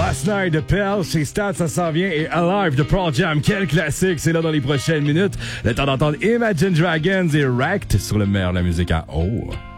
Last Night de Pearl, chez Stats, ça s'en vient, et Alive de Pearl Jam. Quel classique, c'est là dans les prochaines minutes. Le temps d'entendre Imagine Dragons et Wrecked sur le meilleur de la musique à haut.